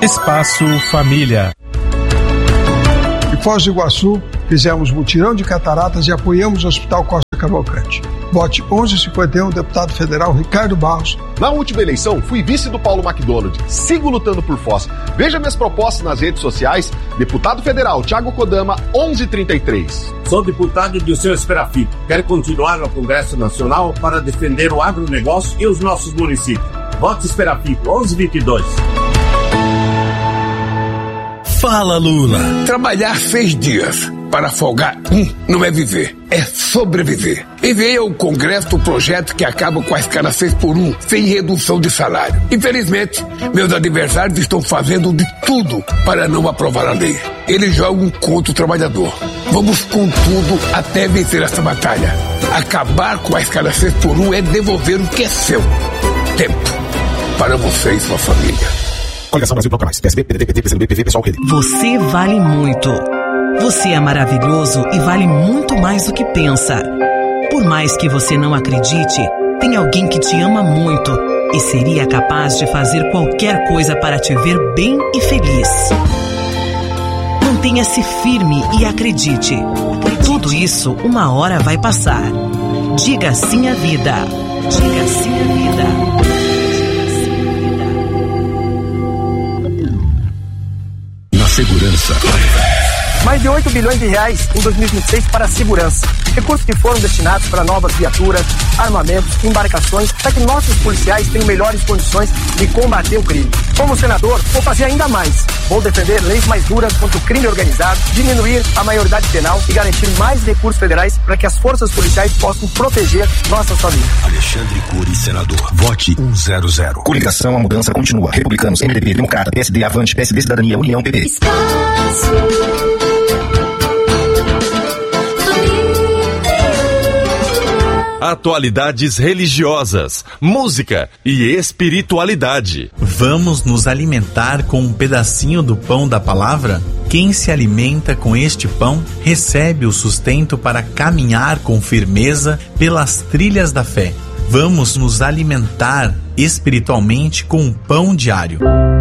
Espaço Família. Em Foz do Iguaçu, fizemos mutirão de cataratas e apoiamos o Hospital Costa Cavalcante. Vote 1151, deputado federal Ricardo Barros. Na última eleição, fui vice do Paulo McDonald. Sigo lutando por Foz. Veja minhas propostas nas redes sociais. Deputado federal Thiago Kodama, 1133. Sou deputado de seu Esperafito. Quero continuar no Congresso Nacional para defender o agronegócio e os nossos municípios. Vote Esperafito, 1122. Fala, Lula. Trabalhar 6 dias para folgar não é viver, é sobreviver. Enviei ao Congresso o projeto que acaba com a escala 6x1, sem redução de salário. Infelizmente, meus adversários estão fazendo de tudo para não aprovar a lei. Eles jogam contra o trabalhador. Vamos com tudo até vencer essa batalha. Acabar com a escala 6x1 é devolver o que é seu. Tempo para você e sua família. Coligação Brasil Bloco Mais. PSB, PDT, PT, PCdoB, PV, PSOL, Rede. Você vale muito. Você é maravilhoso e vale muito mais do que pensa. Por mais que você não acredite, tem alguém que te ama muito e seria capaz de fazer qualquer coisa para te ver bem e feliz. Mantenha-se firme e acredite. Tudo isso uma hora vai passar. Diga sim à vida. Diga sim à vida. Segurança. Mais de 8 bilhões de reais em 2026 para a segurança. Recursos que foram destinados para novas viaturas, armamentos, embarcações, para que nossos policiais tenham melhores condições de combater o crime. Como senador, vou fazer ainda mais. Vou defender leis mais duras contra o crime organizado, diminuir a maioridade penal e garantir mais recursos federais para que as forças policiais possam proteger nossas famílias. Alexandre Cury, senador. Vote 100. Coligação, a mudança continua. Republicanos, MDB, Democrata, PSD, Avante, PSD, Cidadania, União, PP. Atualidades religiosas, música e espiritualidade. Vamos nos alimentar com um pedacinho do pão da palavra? Quem se alimenta com este pão recebe o sustento para caminhar com firmeza pelas trilhas da fé. Vamos nos alimentar espiritualmente com um pão diário.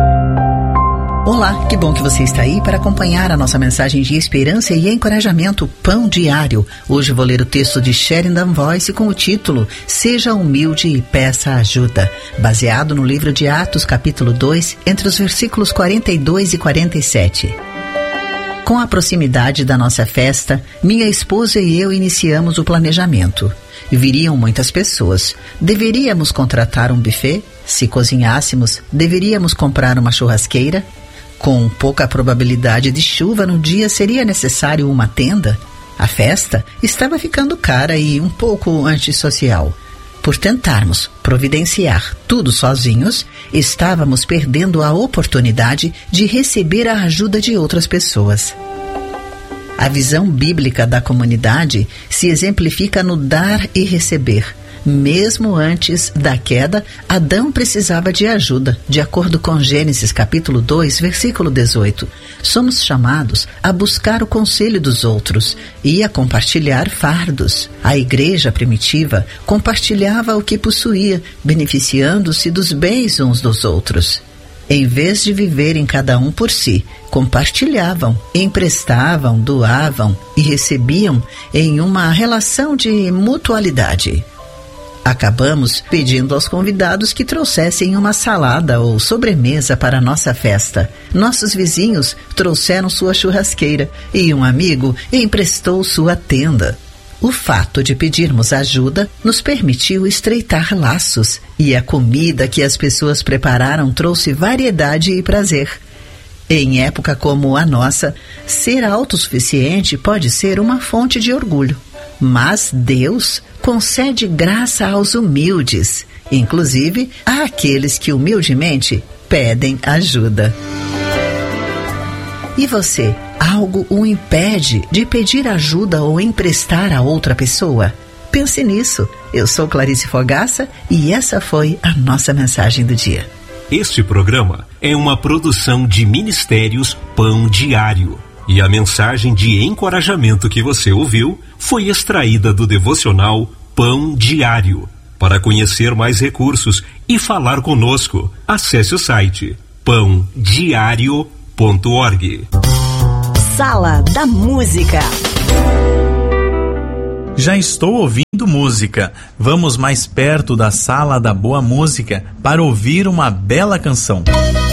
Olá, que bom que você está aí para acompanhar a nossa mensagem de esperança e encorajamento, Pão Diário. Hoje vou ler o texto de Sheridan Voice com o título Seja Humilde e Peça Ajuda, baseado no livro de Atos, capítulo 2, entre os versículos 42 e 47. Com a proximidade da nossa festa, minha esposa e eu iniciamos o planejamento. Viriam muitas pessoas. Deveríamos contratar um buffet? Se cozinhássemos, deveríamos comprar uma churrasqueira? Com pouca probabilidade de chuva no dia, seria necessário uma tenda? A festa estava ficando cara e um pouco antissocial. Por tentarmos providenciar tudo sozinhos, estávamos perdendo a oportunidade de receber a ajuda de outras pessoas. A visão bíblica da comunidade se exemplifica no dar e receber. Mesmo antes da queda, Adão precisava de ajuda. De acordo com Gênesis capítulo 2, versículo 18, somos chamados a buscar o conselho dos outros e a compartilhar fardos. A igreja primitiva compartilhava o que possuía, beneficiando-se dos bens uns dos outros. Em vez de viverem cada um por si, compartilhavam, emprestavam, doavam e recebiam em uma relação de mutualidade. Acabamos pedindo aos convidados que trouxessem uma salada ou sobremesa para a nossa festa. Nossos vizinhos trouxeram sua churrasqueira e um amigo emprestou sua tenda. O fato de pedirmos ajuda nos permitiu estreitar laços, e a comida que as pessoas prepararam trouxe variedade e prazer. Em época como a nossa, ser autossuficiente pode ser uma fonte de orgulho. Mas Deus concede graça aos humildes, inclusive àqueles que humildemente pedem ajuda. E você, algo o impede de pedir ajuda ou emprestar a outra pessoa? Pense nisso. Eu sou Clarice Fogaça e essa foi a nossa mensagem do dia. Este programa é uma produção de Ministérios Pão Diário. E a mensagem de encorajamento que você ouviu foi extraída do devocional Pão Diário. Para conhecer mais recursos e falar conosco, acesse o site pãodiario.org. Sala da Música. Já estou ouvindo música. Vamos mais perto da Sala da Boa Música para ouvir uma bela canção.